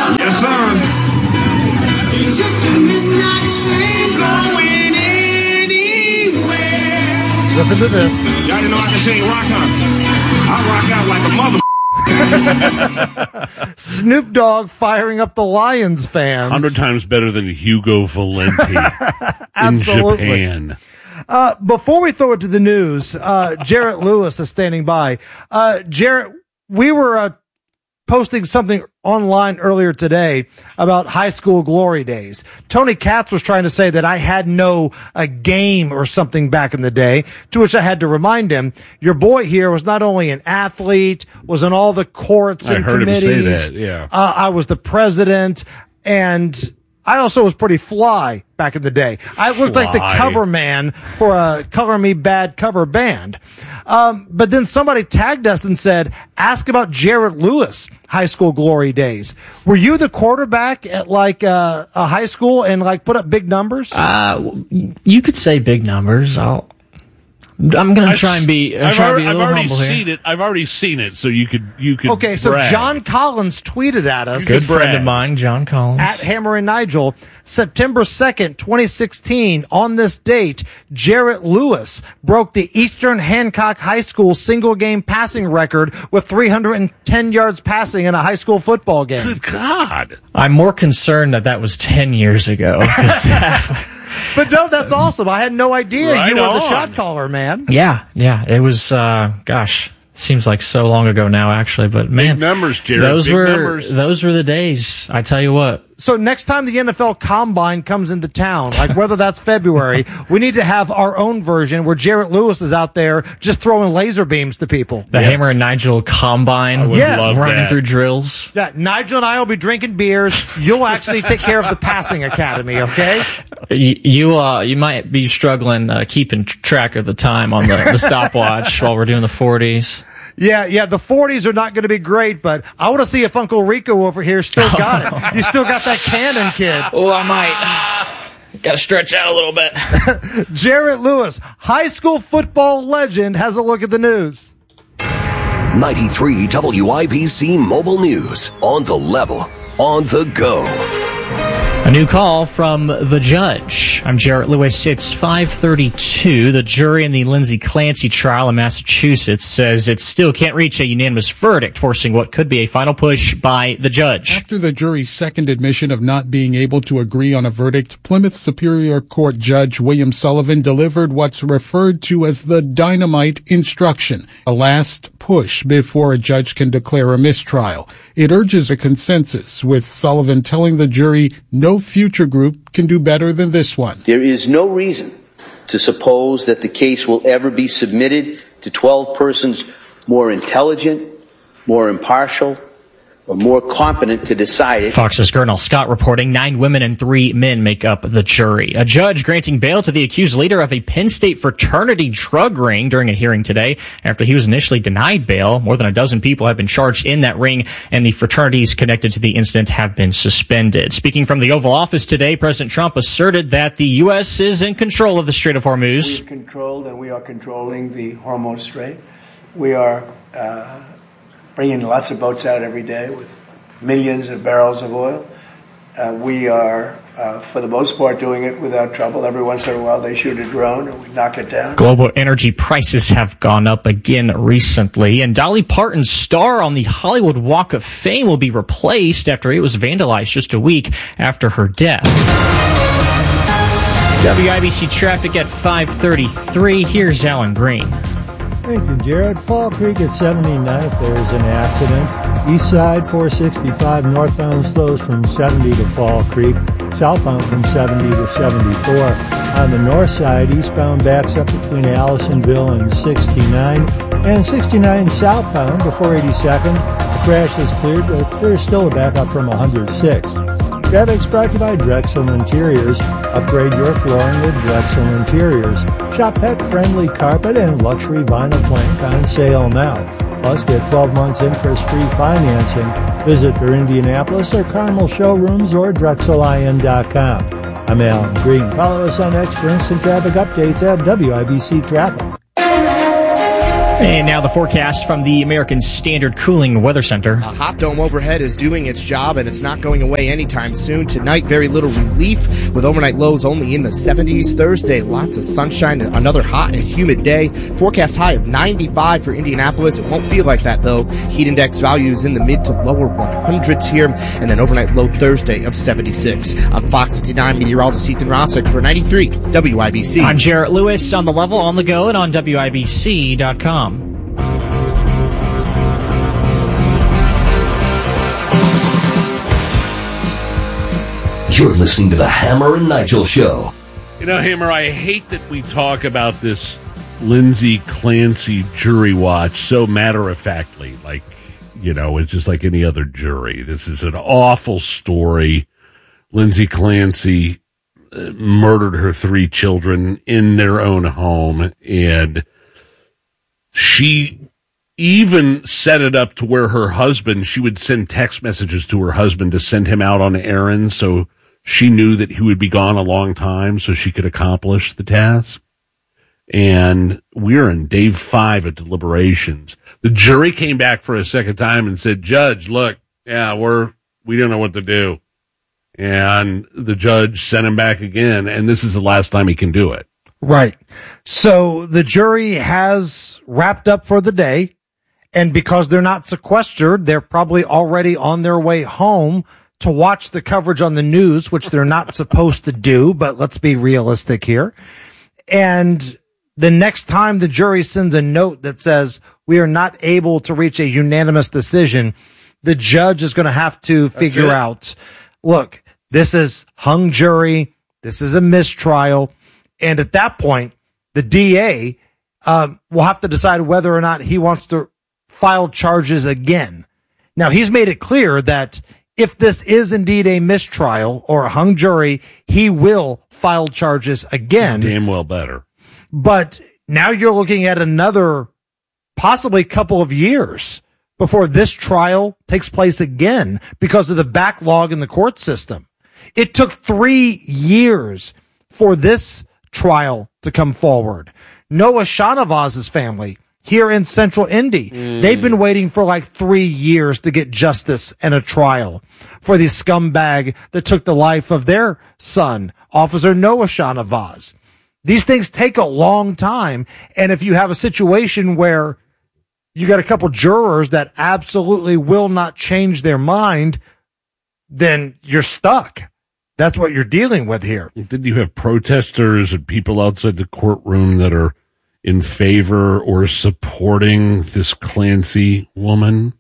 Yes, sir. Just a midnight train going anywhere. Listen to this. Y'all didn't know I can sing rock, huh? I rock out like a mother. Snoop Dogg firing up the Lions fans. 100 times better than Hugo Valenti in Japan. Before we throw it to the news, Jarrett Lewis is standing by. Jarrett, we were posting something online earlier today about high school glory days. Tony Katz was trying to say that I had a game or something back in the day, to which I had to remind him, your boy here was not only an athlete, was on all the courts and committees. I heard him say that, yeah. I was the president, and I also was pretty fly back in the day. I looked like the cover man for a Color Me Bad cover band. But then somebody tagged us and said, ask about Jarrett Lewis high school glory days. Were you the quarterback at like a high school and like put up big numbers? You could say big numbers. I'm going to try and be a little humble here. I've already seen it, so you could. Okay, so brag. John Collins tweeted at us. Good friend of mine, John Collins. At Hammer and Nigel, September 2nd, 2016, on this date, Jarrett Lewis broke the Eastern Hancock High School single-game passing record with 310 yards passing in a high school football game. Good God. I'm more concerned that was 10 years ago. But no, that's awesome. I had no idea right you were the on. shot caller, man. Yeah. It was, seems like so long ago now, actually. But man, big numbers, Jared. Those were the days. I tell you what. So next time the NFL Combine comes into town, like whether that's February, we need to have our own version where Jarrett Lewis is out there just throwing laser beams to people. The Hammer and Nigel Combine. I would love running that. through drills. Yeah, Nigel and I will be drinking beers. You'll actually take care of the passing academy, okay? You might be struggling keeping track of the time on the stopwatch while we're doing the 40s. Yeah, the 40s are not going to be great, but I want to see if Uncle Rico over here still got it. You still got that cannon, kid. Oh, I might. Got to stretch out a little bit. Jarrett Lewis, high school football legend, has a look at the news. 93 WIBC Mobile News. On the level. On the go. A new call from the judge. I'm Jarrett Lewis. It's 5:32. The jury in the Lindsay Clancy trial in Massachusetts says it still can't reach a unanimous verdict, forcing what could be a final push by the judge. After the jury's second admission of not being able to agree on a verdict, Plymouth Superior Court Judge William Sullivan delivered what's referred to as the dynamite instruction, a last push before a judge can declare a mistrial. It urges a consensus, with Sullivan telling the jury no future group can do better than this one. There is no reason to suppose that the case will ever be submitted to 12 persons more intelligent, more impartial, or more competent to decide it. Fox's Gernal Scott reporting 9 women and 3 men make up the jury. A judge granting bail to the accused leader of a Penn State fraternity drug ring during a hearing today after he was initially denied bail. More than a dozen people have been charged in that ring, and the fraternities connected to the incident have been suspended. Speaking from the Oval Office today, President Trump asserted that the U.S. is in control of the Strait of Hormuz. We've controlled and we are controlling the Hormuz Strait. We are bringing lots of boats out every day with millions of barrels of oil. We are, for the most part, doing it without trouble. Every once in a while, they shoot a drone and we knock it down. Global energy prices have gone up again recently, and Dolly Parton's star on the Hollywood Walk of Fame will be replaced after it was vandalized just a week after her death. WIBC traffic at 5:33. Here's Alan Green. Thank you, Jared. Fall Creek at 79th, there is an accident. East side, 465 northbound slows from 70 to Fall Creek. Southbound from 70 to 74. On the north side, eastbound backs up between Allisonville and 69. And 69 southbound before 82nd. The crash is cleared, but there's still a backup from 106. Traffic's brought to you by Drexel Interiors. Upgrade your flooring with Drexel Interiors. Shop pet-friendly carpet and luxury vinyl plank on sale now. Plus, get 12 months interest-free financing. Visit their Indianapolis or Carmel showrooms or DrexelIN.com. I'm Alan Green. Follow us on X for instant traffic updates at WIBC Traffic. And now the forecast from the American Standard Cooling Weather Center. A hot dome overhead is doing its job, and it's not going away anytime soon. Tonight, very little relief with overnight lows only in the 70s. Thursday, lots of sunshine, another hot and humid day. Forecast high of 95 for Indianapolis. It won't feel like that, though. Heat index values in the mid to lower 100s here, and then overnight low Thursday of 76. I'm Fox 59 meteorologist Ethan Rossick for 93 WIBC. I'm Jarrett Lewis on the level, on the go, and on WIBC.com. You're listening to the Hammer and Nigel Show. You know, Hammer, I hate that we talk about this Lindsay Clancy jury watch so matter-of-factly. Like, you know, it's just like any other jury. This is an awful story. Lindsay Clancy murdered her 3 children in their own home, and she even set it up to where her husband, she would send text messages to her husband to send him out on errands, so she knew that he would be gone a long time so she could accomplish the task. And we're in day 5 of deliberations. The jury came back for a second time and said, Judge, look, yeah, we don't know what to do. And the judge sent him back again, and this is the last time he can do it. Right. So the jury has wrapped up for the day, and because they're not sequestered, they're probably already on their way home to watch the coverage on the news, which they're not supposed to do, but let's be realistic here. And the next time the jury sends a note that says we are not able to reach a unanimous decision, the judge is going to have to figure out, look, this is hung jury, this is a mistrial, and at that point, the DA will have to decide whether or not he wants to file charges again. Now, he's made it clear that if this is indeed a mistrial or a hung jury, he will file charges again. Damn well better. But now you're looking at another possibly couple of years before this trial takes place again because of the backlog in the court system. It took 3 years for this trial to come forward. Noah Shanavaz's family here in Central Indy, they've been waiting for like 3 years to get justice and a trial for the scumbag that took the life of their son, Officer Noah Shanavaz. These things take a long time, and if you have a situation where you got a couple jurors that absolutely will not change their mind, then you're stuck. That's what you're dealing with here. Did you have protesters and people outside the courtroom that are in favor or supporting this Clancy woman?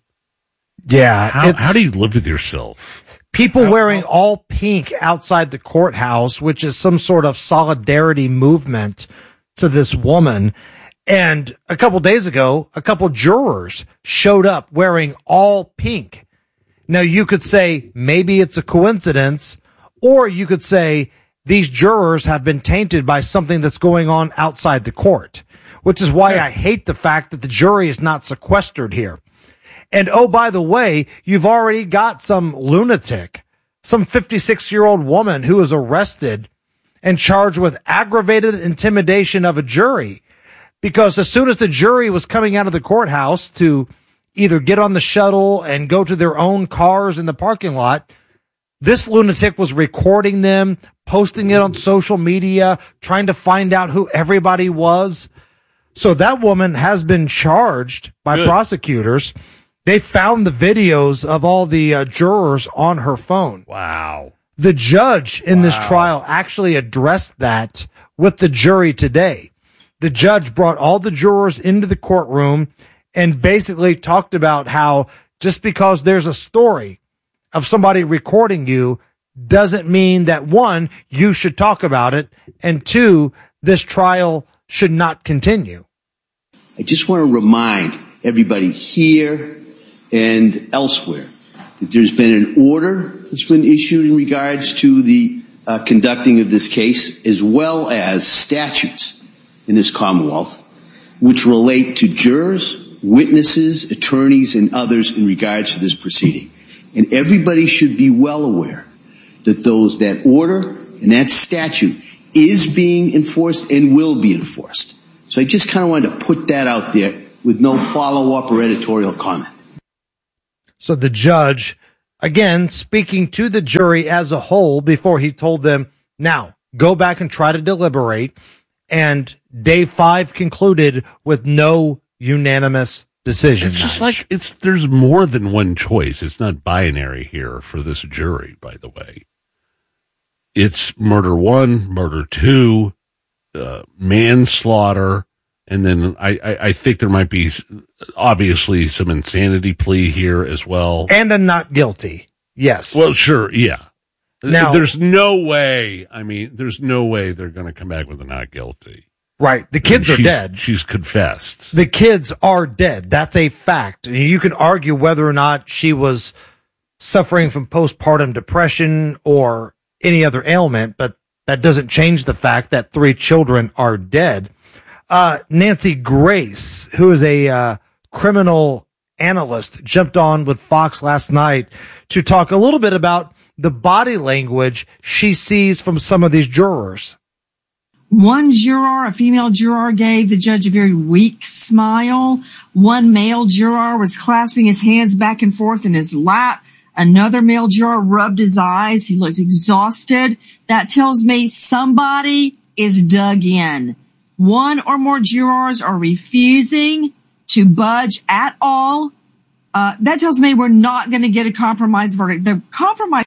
Yeah. How do you live with yourself? People wearing all pink outside the courthouse, which is some sort of solidarity movement to this woman. And a couple days ago, a couple jurors showed up wearing all pink. Now, you could say maybe it's a coincidence, or you could say these jurors have been tainted by something that's going on outside the court, which is why I hate the fact that the jury is not sequestered here. And oh, by the way, you've already got some lunatic, some 56-year-old woman who was arrested and charged with aggravated intimidation of a jury, because as soon as the jury was coming out of the courthouse to either get on the shuttle and go to their own cars in the parking lot, this lunatic was recording them, posting it on social media, trying to find out who everybody was. So that woman has been charged by prosecutors. They found the videos of all the jurors on her phone. Wow. The judge in this trial actually addressed that with the jury today. The judge brought all the jurors into the courtroom and basically talked about how just because there's a story of somebody recording you doesn't mean that, one, you should talk about it, and two, this trial should not continue. I just want to remind everybody here and elsewhere that there's been an order that's been issued in regards to the conducting of this case, as well as statutes in this Commonwealth, which relate to jurors, witnesses, attorneys, and others in regards to this proceeding. And everybody should be well aware that that order and that statute is being enforced and will be enforced. So I just kind of wanted to put that out there with no follow-up or editorial comment. So the judge, again, speaking to the jury as a whole before he told them, now, go back and try to deliberate. And day 5 concluded with no unanimous decision. It's just like there's more than one choice. It's not binary here for this jury, by the way. It's murder 1, murder 2, manslaughter, and then I think there might be obviously some insanity plea here as well. And a not guilty. Yes. Well, sure, yeah. Now, there's no way they're going to come back with a not guilty. Right. The kids are dead. She's confessed. The kids are dead. That's a fact. You can argue whether or not she was suffering from postpartum depression or any other ailment, but that doesn't change the fact that 3 children are dead. Nancy Grace, who is a criminal analyst, jumped on with Fox last night to talk a little bit about the body language she sees from some of these jurors. One juror, a female juror, gave the judge a very weak smile. One male juror was clasping his hands back and forth in his lap. Another male juror rubbed his eyes. He looked exhausted. That tells me somebody is dug in. One or more jurors are refusing to budge at all. That tells me we're not going to get a compromise verdict. The compromise.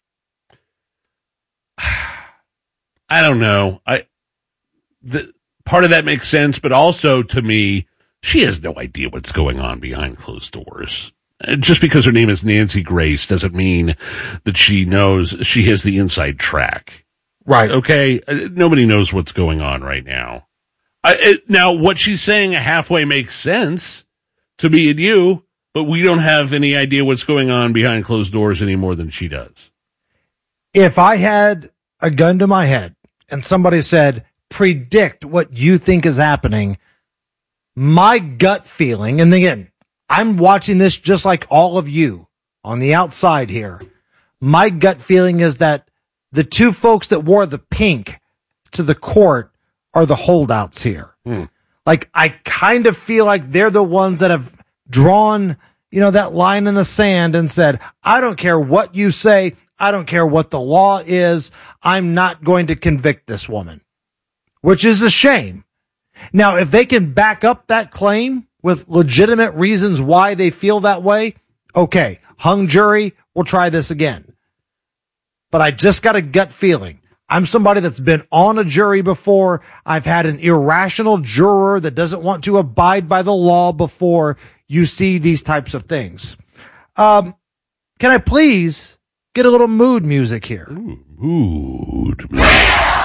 I don't know. Part of that makes sense, but also to me, she has no idea what's going on behind closed doors. Just because her name is Nancy Grace doesn't mean that she knows she has the inside track. Right. Okay. Nobody knows what's going on right now. Now, what she's saying halfway makes sense to me and you, but we don't have any idea what's going on behind closed doors any more than she does. If I had a gun to my head and somebody said, predict what you think is happening, my gut feeling, and again, I'm watching this just like all of you on the outside here. My gut feeling is that the 2 folks that wore the pink to the court are the holdouts here. Like, I kind of feel like they're the ones that have drawn, that line in the sand and said, I don't care what you say. I don't care what the law is. I'm not going to convict this woman, which is a shame. Now, if they can back up that claim with legitimate reasons why they feel that way, okay, hung jury, we'll try this again. But I just got a gut feeling. I'm somebody that's been on a jury before. I've had an irrational juror that doesn't want to abide by the law before. You see these types of things. Can I please get a little mood music here? Mood music.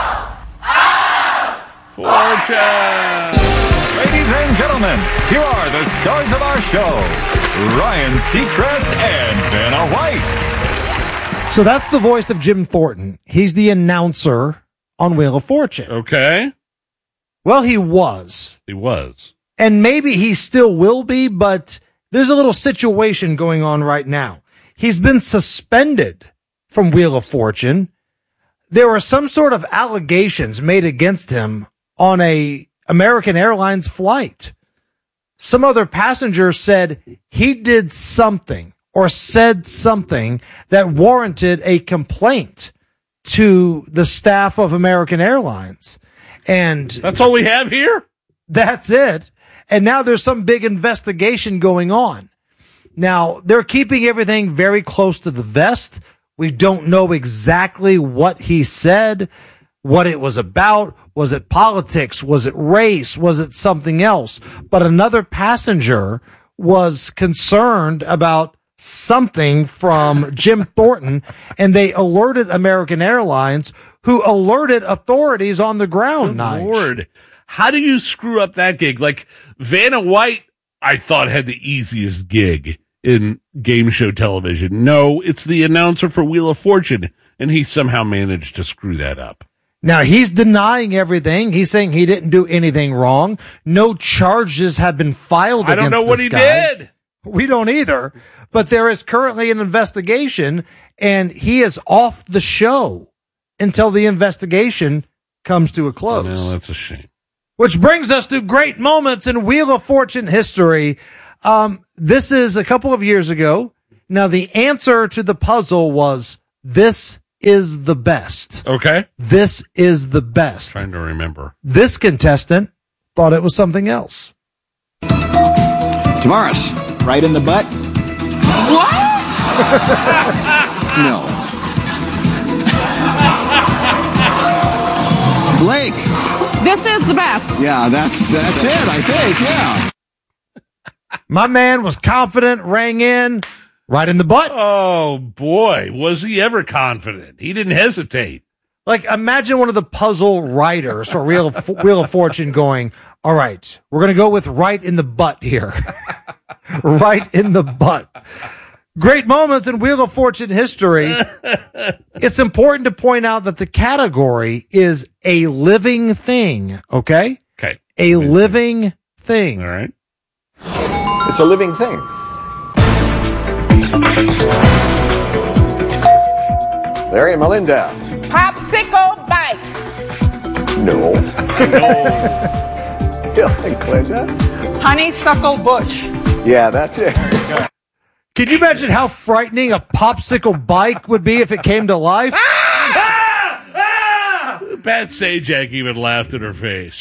Fortune! Ladies and gentlemen, here are the stars of our show, Ryan Seacrest and Vanna White. So that's the voice of Jim Thornton. He's the announcer on Wheel of Fortune. Okay. Well, he was. He was. And maybe he still will be, but there's a little situation going on right now. He's been suspended from Wheel of Fortune. There were some sort of allegations made against him on a American Airlines flight. Some other passengers said he did something or said something that warranted a complaint to the staff of American Airlines. And that's all we have here? That's it. And now there's some big investigation going on. Now, they're keeping everything very close to the vest. We don't know exactly what he said, what it was about. Was it politics? Was it race? Was it something else? But another passenger was concerned about something from Jim Thornton, and they alerted American Airlines, who alerted authorities on the ground. Good Lord. How do you screw up that gig? Like, Vanna White, I thought, had the easiest gig in game show television. No, it's the announcer for Wheel of Fortune, and he somehow managed to screw that up. Now, he's denying everything. He's saying he didn't do anything wrong. No charges have been filed against this guy. I don't know what he did. We don't either. But there is currently an investigation, and he is off the show until the investigation comes to a close. Well, that's a shame. Which brings us to great moments in Wheel of Fortune history. This is a couple of years ago. Now, the answer to the puzzle was, this is the best. Okay. This is the best. Trying to remember. This contestant thought it was something else. Tavares, right in the butt? What? No. Blake. This is the best. Yeah, that's it, I think, yeah. My man was confident, rang in, right in the butt. Oh, boy. Was he ever confident? He didn't hesitate. Like, imagine one of the puzzle writers for Wheel of Fortune going, all right, we're going to go with right in the butt here. Right in the butt. Great moments in Wheel of Fortune history. It's important to point out that the category is a living thing, okay? Okay. A living thing. All right. It's a living thing. Larry and Melinda. Popsicle bike. No. Bill and Glenda. Honeysuckle bush. Yeah, that's it. Can you imagine how frightening a popsicle bike would be if it came to life? Pat Sajak even laughed in her face.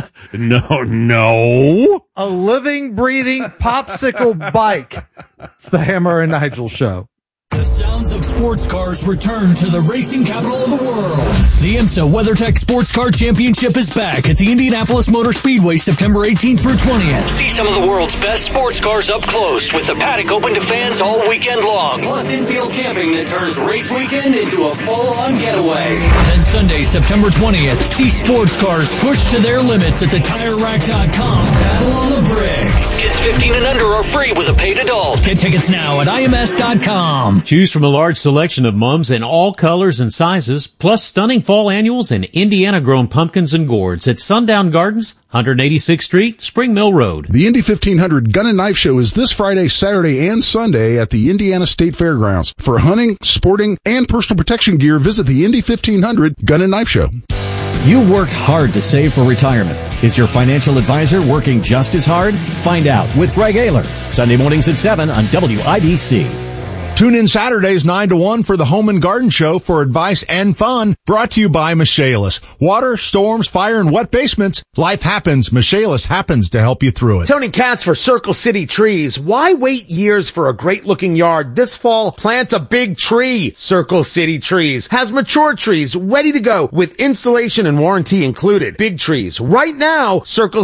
No. A living, breathing popsicle bike. It's the Hammer and Nigel Show. The sounds of sports cars return to the racing capital of the world. The IMSA WeatherTech Sports Car Championship is back at the Indianapolis Motor Speedway September 18th through 20th. See some of the world's best sports cars up close with the paddock open to fans all weekend long. Plus infield camping that turns race weekend into a full-on getaway. Then Sunday, September 20th, see sports cars pushed to their limits at the TireRack.com. Battle on the bricks. Kids 15 and under are free with a paid adult. Get tickets now at IMS.com. Choose from a large selection of mums in all colors and sizes, plus stunning fall annuals and Indiana-grown pumpkins and gourds at Sundown Gardens, 186th Street, Spring Mill Road. The Indy 1500 Gun and Knife Show is this Friday, Saturday, and Sunday at the Indiana State Fairgrounds. For hunting, sporting, and personal protection gear, visit the Indy 1500 Gun and Knife Show. You've worked hard to save for retirement. Is your financial advisor working just as hard? Find out with Greg Ayler, Sunday mornings at 7 on WIBC. Tune in Saturdays 9 to 1 for the Home and Garden Show for advice and fun. Brought to you by Michaelis. Water, storms, fire, and wet basements. Life happens. Michaelis happens to help you through it. Tony Katz for Circle City Trees. Why wait years for a great-looking yard? This fall, plant a big tree. Circle City Trees has mature trees ready to go with installation and warranty included. Big trees. Right now,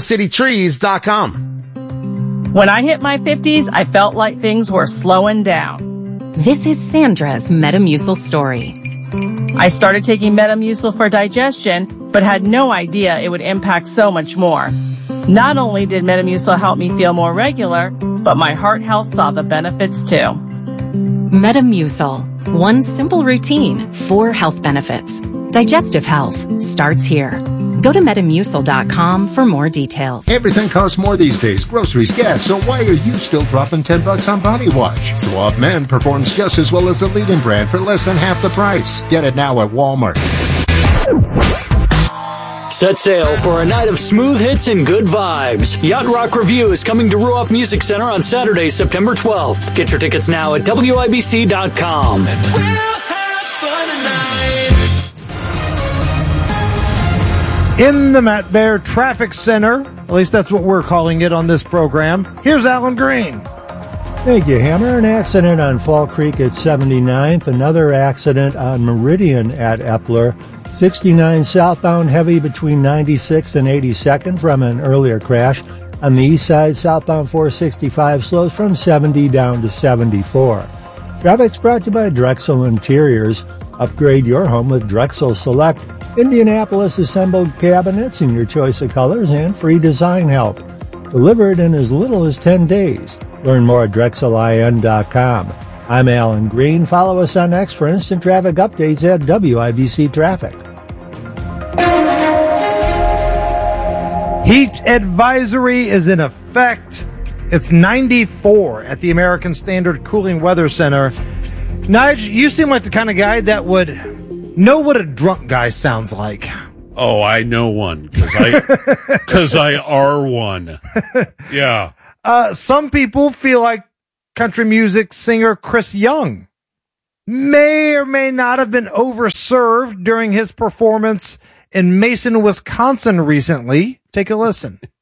CircleCityTrees.com. When I hit my 50s, I felt like things were slowing down. This is Sandra's Metamucil story. I started taking Metamucil for digestion, but had no idea it would impact so much more. Not only did Metamucil help me feel more regular, but my heart health saw the benefits too. Metamucil. One simple routine, 4 health benefits. Digestive health starts here. Go to Metamucil.com for more details. Everything costs more these days. Groceries, gas. So why are you still dropping $10 on body wash? Suave Men performs just as well as the leading brand for less than half the price. Get it now at Walmart. Set sail for a night of smooth hits and good vibes. Yacht Rock Review is coming to Ruoff Music Center on Saturday, September 12th. Get your tickets now at WIBC.com. In the Matt Bear Traffic Center, at least that's what we're calling it on this program, here's Alan Green. Thank you, Hammer. An accident on Fall Creek at 79th. Another accident on Meridian at Epler. 69 southbound heavy between 96th and 82nd from an earlier crash. On the east side, southbound 465 slows from 70 down to 74. Traffic's brought to you by Drexel Interiors. Upgrade your home with Drexel Select. Indianapolis assembled cabinets in your choice of colors and free design help. Delivered in as little as 10 days. Learn more at DrexelIN.com. I'm Alan Green. Follow us on X for instant traffic updates at WIBC Traffic. Heat advisory is in effect. It's 94 at the American Standard Cooling Weather Center. Nige, you seem like the kind of guy that would know what a drunk guy sounds like. Oh, I know one because I are one. Yeah. Some people feel like country music singer Chris Young may or may not have been overserved during his performance in Mason, Wisconsin recently. Take a listen.